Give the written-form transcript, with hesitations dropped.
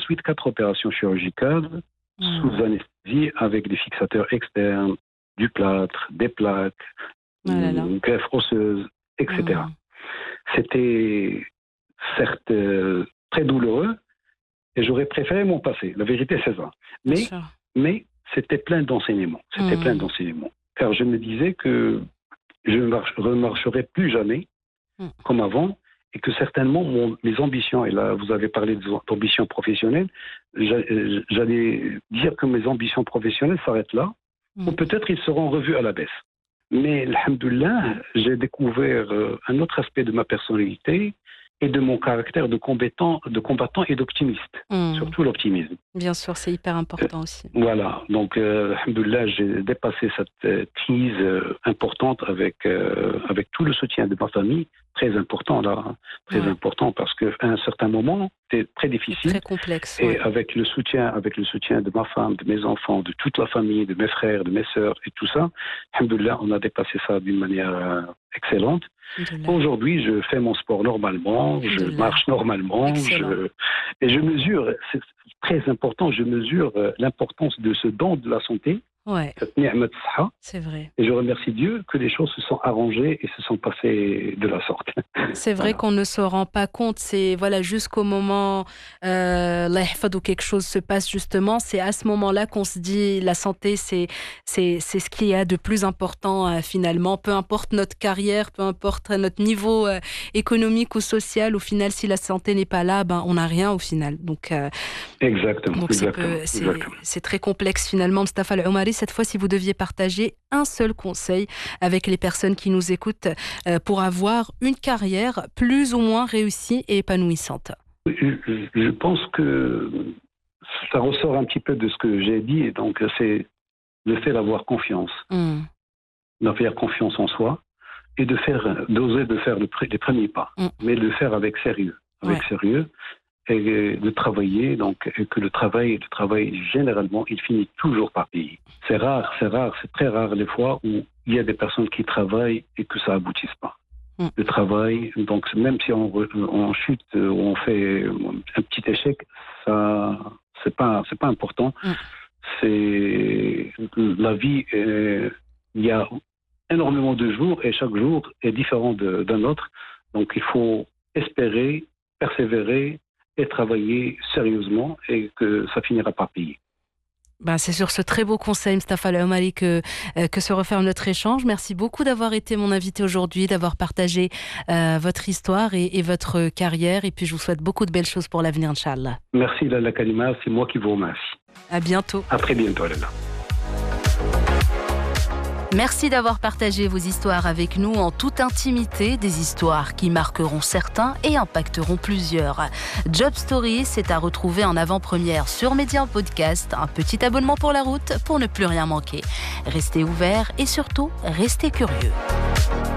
ensuite 4 opérations chirurgicales sous anesthésie avec des fixateurs externes, du plâtre, des plaques, une greffe osseuse, etc. C'était certes très douloureux et j'aurais préféré m'en passer. La vérité, c'est ça. Mais c'était plein d'enseignements. Car je me disais que je ne remarcherai plus jamais comme avant et que certainement mes ambitions, et là vous avez parlé d'ambitions professionnelles, j'allais dire que mes ambitions professionnelles s'arrêtent là, ou peut-être ils seront revus à la baisse. Mais, alhamdoulilah, j'ai découvert un autre aspect de ma personnalité et de mon caractère de combattant et d'optimiste, surtout l'optimisme. Bien sûr, c'est hyper important aussi. Voilà, donc, alhamdoulilah, j'ai dépassé cette crise importante avec tout le soutien de ma famille, très important parce qu'à un certain moment, c'était très difficile. Très complexe. Et avec le soutien de ma femme, de mes enfants, de toute la famille, de mes frères, de mes sœurs et tout ça, alhamdoulilah, on a dépassé ça d'une manière excellente. Aujourd'hui, je fais mon sport normalement, je marche normalement, et je mesure, c'est très important, je mesure l'importance de ce don de la santé. Cette ni'mat saha. C'est vrai. Et je remercie Dieu que les choses se sont arrangées et se sont passées de la sorte. C'est vrai qu'on ne se rend pas compte. C'est jusqu'au moment où quelque chose se passe justement. C'est à ce moment-là qu'on se dit la santé, c'est ce qu'il y a de plus important finalement. Peu importe notre carrière, peu importe notre niveau économique ou social. Au final, si la santé n'est pas là, on n'a rien au final. Donc c'est très complexe finalement. Mustafa Al-Oumari, cette fois, si vous deviez partager un seul conseil avec les personnes qui nous écoutent pour avoir une carrière plus ou moins réussie et épanouissante. Je pense que ça ressort un petit peu de ce que j'ai dit, et donc c'est le fait d'avoir confiance, d'avoir confiance en soi et d'oser faire les premiers pas, mais de le faire avec sérieux, et de travailler, et que le travail généralement, il finit toujours par payer. C'est très rare les fois où il y a des personnes qui travaillent et que ça aboutisse pas. Le travail, donc même si on chute ou on fait un petit échec, ça c'est pas important. C'est la vie, il y a énormément de jours et chaque jour est différent d'un autre. Donc il faut espérer, persévérer et travailler sérieusement et que ça finira par payer. C'est sur ce très beau conseil, Mustafa Al-Oumari, que se referme notre échange. Merci beaucoup d'avoir été mon invité aujourd'hui, d'avoir partagé votre histoire et votre carrière. Et puis, je vous souhaite beaucoup de belles choses pour l'avenir, Inch'Allah. Merci, Lalla Kalima. C'est moi qui vous remercie. À bientôt. À très bientôt, Lalla. Merci d'avoir partagé vos histoires avec nous en toute intimité, des histoires qui marqueront certains et impacteront plusieurs. Job Story, c'est à retrouver en avant-première sur Média en podcast. Un petit abonnement pour la route pour ne plus rien manquer. Restez ouverts et surtout, restez curieux.